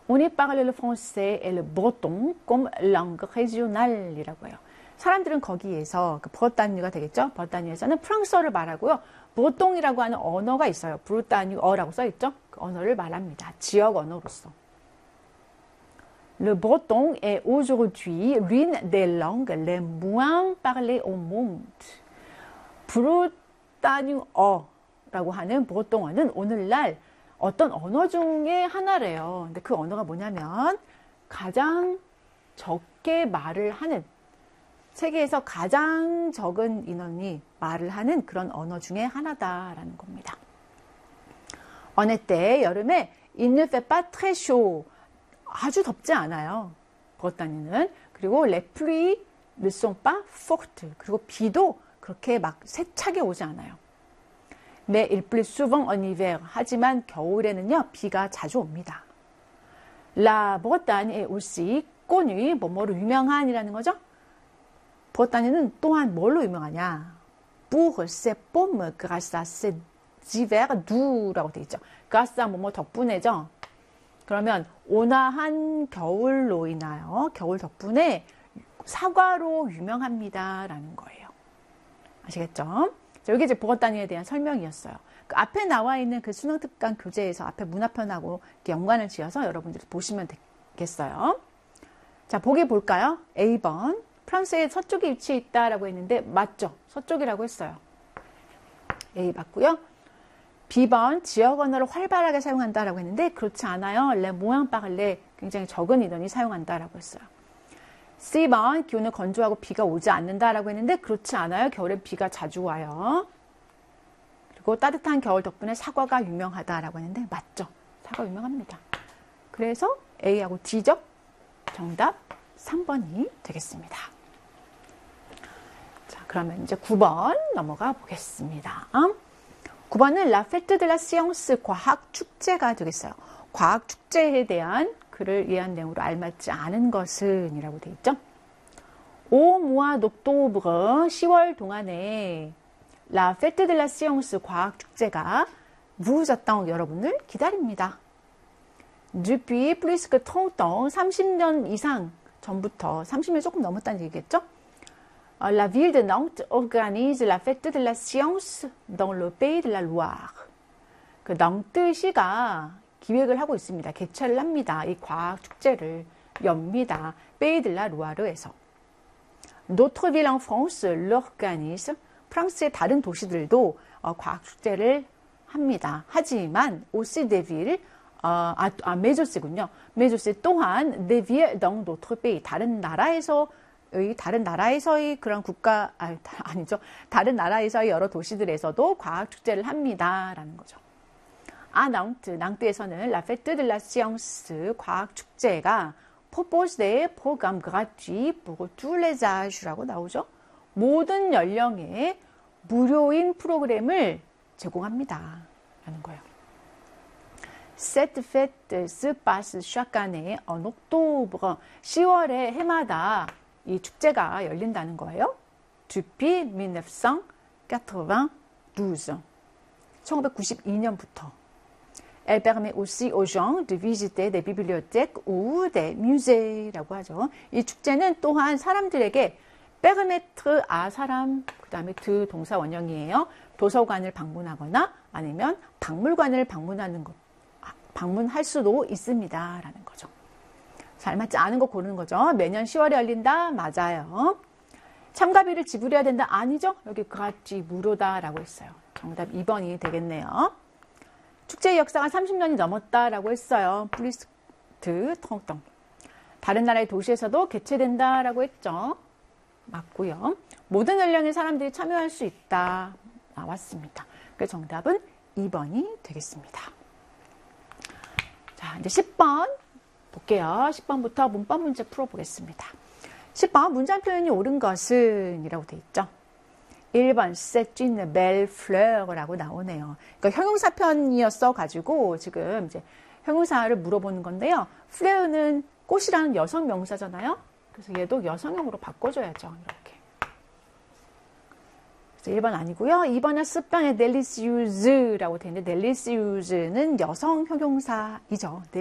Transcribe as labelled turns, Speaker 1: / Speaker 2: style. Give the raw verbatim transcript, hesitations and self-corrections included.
Speaker 1: On y parle le français et le breton comme langue régional이라고 해요. 사람들은 거기에서 그 브르타뉴가 되겠죠. 브르타뉴에서는 프랑스어를 말하고요. 브르똥이라고 하는 언어가 있어요. 브르타뉴어라고 써있죠. 그 언어를 말합니다. 지역 언어로서. Le breton est aujourd'hui l'une des langues les moins parlées au monde. 브르타뉴어라고 하는 브르똥어는 오늘날 어떤 언어 중에 하나래요. 근데 그 언어가 뭐냐면 가장 적게 말을 하는, 세계에서 가장 적은 인원이 말을 하는 그런 언어 중에 하나다라는 겁니다. En été, 여름에 il ne fait pas très chaud. 아주 덥지 않아요. 브르타뉴는. 그리고 les pluies ne sont pas fortes. 그리고 비도 그렇게 막 세차게 오지 않아요. Mais il pleut souvent en hiver. 하지만 겨울에는요, 비가 자주 옵니다. La Bretagne est aussi connue, 뭐뭐로 유명한이라는 거죠. 브르타뉴는 또한 뭘로 유명하냐? Pour ses pommes grâce à ses hivers doux 라고 되어 있죠. grâce à 뭐뭐 덕분에죠. 그러면 온화한 겨울로 인하여, 겨울 덕분에 사과로 유명합니다 라는 거예요. 아시겠죠? 자, 여기 이제 브르타뉴에 대한 설명이었어요. 그 앞에 나와 있는 그 수능 특강 교재에서 앞에 문화편하고 연관을 지어서 여러분들이 보시면 되겠어요. 자, 보기 볼까요? A 번. 프랑스의 서쪽에 위치해 있다라고 했는데 맞죠? 서쪽이라고 했어요. A 맞고요. B 번. 지역 언어를 활발하게 사용한다라고 했는데 그렇지 않아요. Les moins parlés. 굉장히 적은 인원이 사용한다라고 했어요. C 번. 기온은 건조하고 비가 오지 않는다라고 했는데 그렇지 않아요. 겨울에 비가 자주 와요. 그리고 따뜻한 겨울 덕분에 사과가 유명하다라고 했는데 맞죠? 사과 유명합니다. 그래서 A하고 D죠? 정답 삼 번이 되겠습니다. 자, 그러면 이제 구 번 넘어가 보겠습니다. 구 번은 La Fête de la Science, 과학 축제가 되겠어요. 과학 축제에 대한 글을 이해한 내용으로 알맞지 않은 것은 이라고 되어 있죠. Au mois d'octobre, 시월 동안에 La Fête de la Science, 과학 축제가 vous attend, 여러분을 기다립니다. Depuis plus que trente ans, 삼십 년 이상 전부터, 삼십 년 조금 넘었다는 얘기겠죠? La ville de Nantes organise la Fête de la Science dans le pays de la Loire. 그 낭뜨시가 기획을 하고 있습니다. 개최를 합니다. 이 과학 축제를 엽니다. Pays de la Loire에서. D'autres villes en France l'organisent. 프랑스의 다른 도시들도 어, 과학 축제를 합니다. 하지만 aussi des villes, 어, 아, 아 메조스군요. 메조스 또한 des villes dans d'autres pays. 다른 나라에서 의 다른 나라에서의 그런 국가 아, 아니죠. 다른 나라에서의 여러 도시들에서도 과학 축제를 합니다라는 거죠. 아, 낭트, 낭트에서는 La Fête de la Science, 과학 축제가 propose des programmes gratuits pour tous les âges라고 나오죠. 모든 연령의 무료인 프로그램을 제공합니다. 라는 거예요. Cette fête se passe chaque année en octobre. 시월에 해마다 이 축제가 열린다는 거예요. Depuis mille neuf cent quatre-vingt-douze. 천구백구십이 년부터. Elle permet aussi aux gens de visiter des bibliothèques ou des musées 라고 하죠. 이 축제는 또한 사람들에게 permettre, 아 사람, 그 다음에 드 동사 원형이에요. 도서관을 방문하거나 아니면 박물관을 방문하는 것, 방문할 수도 있습니다. 라는 거죠. 잘 맞지 않은 거 고르는 거죠. 매년 시월에 열린다? 맞아요. 참가비를 지불해야 된다? 아니죠. 여기 그라지 무료다라고 했어요. 정답 이 번이 되겠네요. 축제의 역사가 삼십 년이 넘었다라고 했어요. 플리스트 텅텅. 다른 나라의 도시에서도 개최된다라고 했죠. 맞고요. 모든 연령의 사람들이 참여할 수 있다. 나왔습니다. 그래서 정답은 이 번이 되겠습니다. 자, 이제 십 번 볼게요. 십 번부터 문법 문제 풀어보겠습니다. 십 번 문장 표현이 옳은 것은 이라고 되어 있죠. 일 번 c'est une belle fleur라고 나오네요. 그러니까 형용사 편이었어 가지고 지금 이제 형용사를 물어보는 건데요. fleure는 꽃이라는 여성 명사잖아요. 그래서 얘도 여성형으로 바꿔줘야죠. 이렇게. 그래서 일 번 아니고요. 이 번은 스빵의 delicieus라고 되어 있는데 delicieus는 여성 형용사이죠.